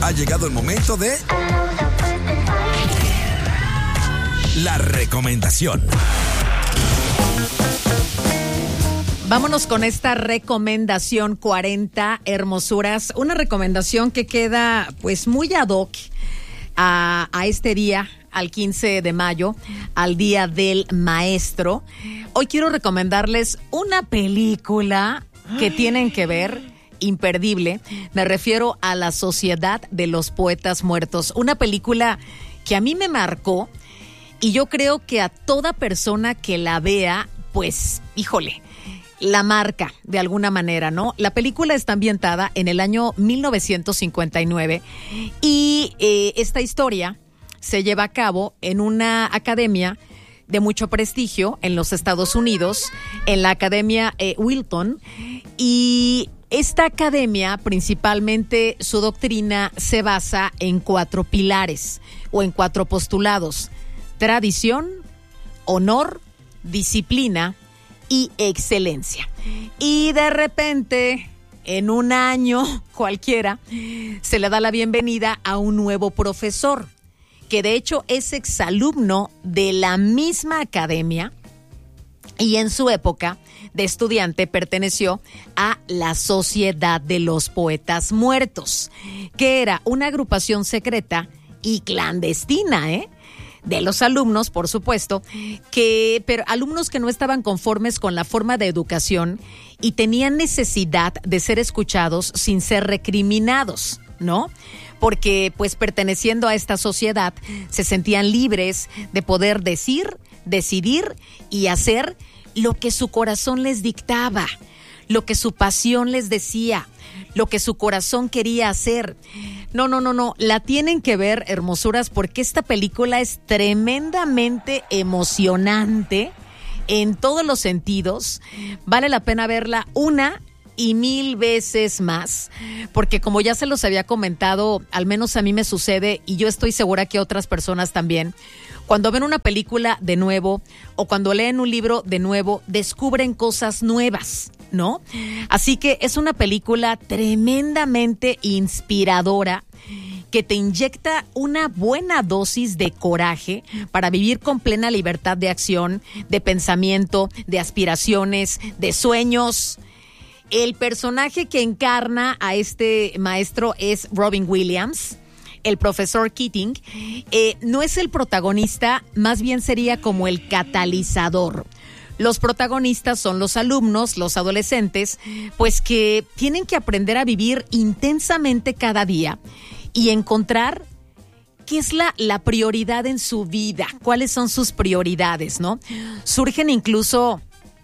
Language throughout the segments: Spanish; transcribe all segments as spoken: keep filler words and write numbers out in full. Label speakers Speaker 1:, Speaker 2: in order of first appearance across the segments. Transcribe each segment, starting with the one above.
Speaker 1: Ha llegado el momento de la recomendación.
Speaker 2: Vámonos con esta recomendación cuarenta, hermosuras. Una recomendación que queda pues muy ad hoc a, a este día, al quince de mayo, al Día del Maestro. Hoy quiero recomendarles una película que tienen que ver, imperdible. Me refiero a La Sociedad de los Poetas Muertos. Una película que a mí me marcó y yo creo que a toda persona que la vea, pues, híjole, la marca de alguna manera, ¿no? La película está ambientada en el año mil novecientos cincuenta y nueve y eh, esta historia se lleva a cabo en una academia de mucho prestigio en los Estados Unidos, en la Academia eh, Wilton, y esta academia, principalmente su doctrina se basa en cuatro pilares o en cuatro postulados: tradición, honor, disciplina y excelencia. Y de repente, en un año cualquiera, se le da la bienvenida a un nuevo profesor, que de hecho es exalumno de la misma academia y en su época de estudiante perteneció a la Sociedad de los Poetas Muertos, que era una agrupación secreta y clandestina, ¿eh? De los alumnos, por supuesto, que, pero alumnos que no estaban conformes con la forma de educación y tenían necesidad de ser escuchados sin ser recriminados, ¿no? Porque, pues, perteneciendo a esta sociedad, se sentían libres de poder decir, decidir y hacer lo que su corazón les dictaba, lo que su pasión les decía, lo que su corazón quería hacer. No, no, no, no, la tienen que ver, hermosuras, porque esta película es tremendamente emocionante en todos los sentidos. Vale la pena verla una y mil veces más, porque como ya se los había comentado, al menos a mí me sucede y yo estoy segura que a otras personas también. Cuando ven una película de nuevo o cuando leen un libro de nuevo, descubren cosas nuevas, ¿no? Así que es una película tremendamente inspiradora que te inyecta una buena dosis de coraje para vivir con plena libertad de acción, de pensamiento, de aspiraciones, de sueños. El personaje que encarna a este maestro es Robin Williams, el profesor Keating. Eh, no es el protagonista, más bien sería como el catalizador. Los protagonistas son los alumnos, los adolescentes, pues que tienen que aprender a vivir intensamente cada día y encontrar qué es la, la prioridad en su vida, cuáles son sus prioridades, ¿no? Surgen incluso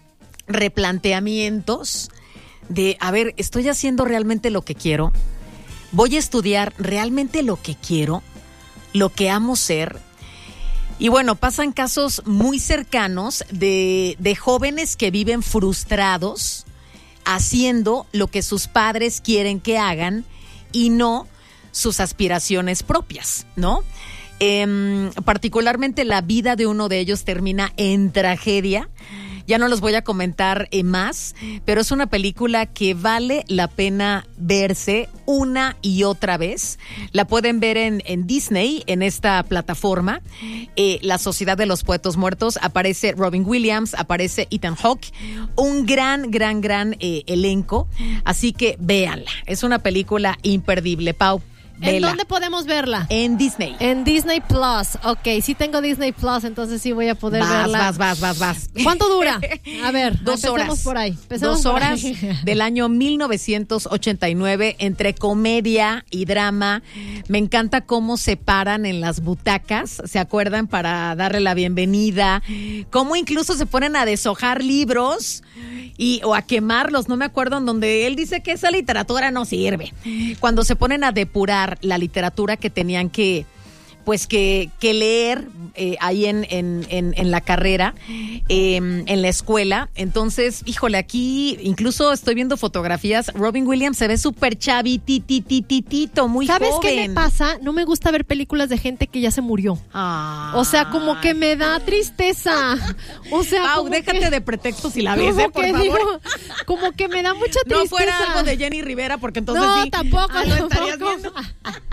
Speaker 2: replanteamientos de, a ver, ¿estoy haciendo realmente lo que quiero? ¿Voy a estudiar realmente lo que quiero? ¿Lo que amo ser? Y bueno, pasan casos muy cercanos de, de jóvenes que viven frustrados haciendo lo que sus padres quieren que hagan y no sus aspiraciones propias, ¿no? Eh, particularmente la vida de uno de ellos termina en tragedia. Ya no los voy a comentar eh, más, pero es una película que vale la pena verse una y otra vez. La pueden ver en, en Disney, en esta plataforma. Eh, La Sociedad de los Poetas Muertos. Aparece Robin Williams, aparece Ethan Hawke. Un gran, gran, gran eh, elenco. Así que véanla. Es una película imperdible, Pau.
Speaker 3: ¿En
Speaker 2: Vela.
Speaker 3: dónde podemos verla?
Speaker 2: En Disney.
Speaker 3: En Disney Plus. Ok, sí tengo Disney Plus, entonces sí voy a poder
Speaker 2: vas,
Speaker 3: verla.
Speaker 2: Vas, vas, vas, vas.
Speaker 3: ¿Cuánto dura? A ver,
Speaker 2: dos horas.
Speaker 3: por ahí. Empecemos
Speaker 2: Dos
Speaker 3: por
Speaker 2: horas
Speaker 3: ahí.
Speaker 2: del año mil novecientos ochenta y nueve, entre comedia y drama. Me encanta cómo se paran en las butacas, ¿se acuerdan? Para darle la bienvenida. Cómo incluso se ponen a deshojar libros y o a quemarlos, no me acuerdo, en donde él dice que esa literatura no sirve. Cuando se ponen a depurar la literatura que tenían que, pues que, que leer eh, ahí en, en, en, en la carrera, eh, en la escuela. Entonces, híjole, aquí incluso estoy viendo fotografías. Robin Williams se ve súper chavititititito, muy
Speaker 3: ¿Sabes
Speaker 2: joven.
Speaker 3: qué me pasa? No me gusta ver películas de gente que ya se murió.
Speaker 2: Ah.
Speaker 3: O sea, como que me da tristeza. O sea,
Speaker 2: Pau,
Speaker 3: como
Speaker 2: déjate
Speaker 3: que,
Speaker 2: de pretextos si la ves,
Speaker 3: como
Speaker 2: eh, por
Speaker 3: que
Speaker 2: favor.
Speaker 3: digo, como que me da mucha tristeza.
Speaker 2: No fuera algo de Jenny Rivera, porque entonces
Speaker 3: no,
Speaker 2: sí.
Speaker 3: tampoco,
Speaker 2: Ah, lo estarías
Speaker 3: tampoco.
Speaker 2: viendo.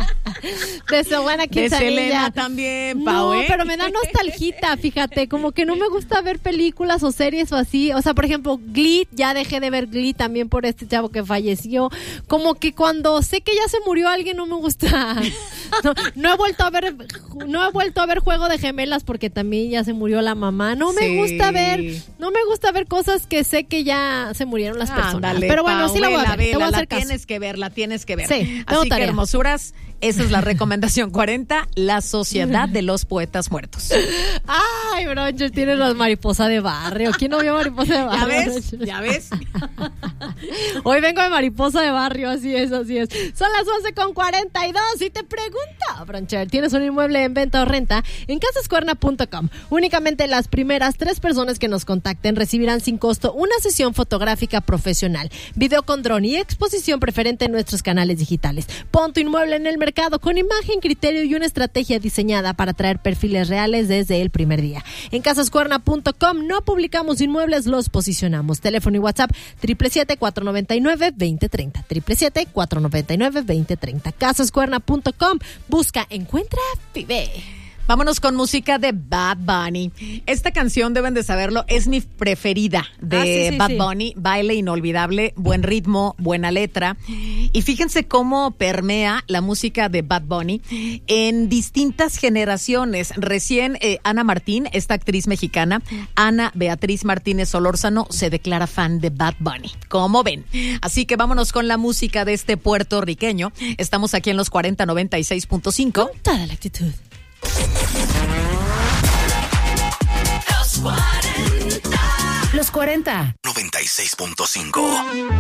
Speaker 3: De Selena
Speaker 2: De
Speaker 3: Quintanilla.
Speaker 2: Selena también, Pau,
Speaker 3: No,
Speaker 2: ¿eh?
Speaker 3: pero me da nostalgita, fíjate, como que no me gusta ver películas o series o así. O sea, por ejemplo, Glee, ya dejé de ver Glee también por este chavo que falleció. Como que cuando sé que ya se murió alguien no me gusta. No, no he vuelto a ver, no he vuelto a ver Juego de Gemelas porque también ya se murió la mamá. No me
Speaker 2: Sí.
Speaker 3: gusta ver, no me gusta ver cosas que sé que ya se murieron las personas.
Speaker 2: Ándale,
Speaker 3: Pero bueno,
Speaker 2: Pau,
Speaker 3: sí la voy a
Speaker 2: vela,
Speaker 3: ver, te voy a
Speaker 2: vela,
Speaker 3: hacer
Speaker 2: la
Speaker 3: caso.
Speaker 2: tienes que ver, la tienes que ver.
Speaker 3: Sí, tengo
Speaker 2: Así que,
Speaker 3: tarea.
Speaker 2: hermosuras, esa es la recomendación cuarenta, La Sociedad de los Poetas Muertos.
Speaker 3: Ay, Broncho, tienes las mariposas de barrio. ¿Quién no vio mariposa de
Speaker 2: ¿Ya
Speaker 3: barrio?
Speaker 2: ves?
Speaker 3: Broncho?
Speaker 2: ¿Ya ves?
Speaker 3: Hoy vengo de mariposa de barrio, así es, así es. Son las once con cuarenta y dos y te pregunto, Broncher, ¿tienes un inmueble en venta o renta? En casas cuerna punto com. Únicamente las primeras tres personas que nos contacten recibirán sin costo una sesión fotográfica profesional, video con dron y exposición preferente en nuestros canales digitales. Pon tu inmueble en el mercado con imagen, criterio y una estrategia diseñada para traer perfiles reales desde el primer día. En casas cuerna punto com no publicamos inmuebles, los posicionamos. Teléfono y WhatsApp siete siete siete, cuatro nueve nueve, dos cero tres cero. siete siete siete, cuatro nueve nueve, dos cero tres cero. casas cuerna punto com. Busca, encuentra, vive.
Speaker 2: Vámonos con música de Bad Bunny. Esta canción, deben de saberlo, es mi preferida de
Speaker 3: Ah, sí, sí,
Speaker 2: Bad
Speaker 3: sí.
Speaker 2: Bunny. Baile inolvidable, buen ritmo, buena letra. Y fíjense cómo permea la música de Bad Bunny en distintas generaciones. Recién eh, Ana Martín, esta actriz mexicana, Ana Beatriz Martínez Solórzano, se declara fan de Bad Bunny. ¿Cómo ven? Así que vámonos con la música de este puertorriqueño. Estamos aquí en los cuarenta noventa y seis punto cinco.
Speaker 3: Toda la actitud.
Speaker 4: Los cuarenta.
Speaker 1: noventa y seis punto cinco.